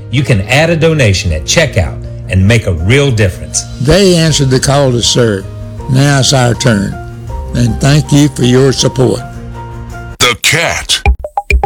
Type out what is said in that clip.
You can add a donation at checkout and make a real difference. They answered the call to serve. Now it's our turn. And thank you for your support. The Cat.